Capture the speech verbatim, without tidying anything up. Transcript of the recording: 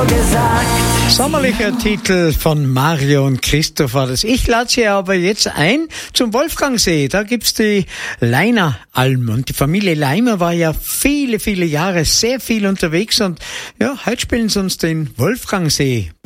gesagt. Sommerlicher Titel von Mario und Christoph war das. Ich lade Sie aber jetzt ein zum Wolfgangsee. Da gibt's die Leineralm. Und die Familie Leimer war ja viele, viele Jahre sehr viel unterwegs. Und ja, heute spielen sie uns den Wolfgangsee.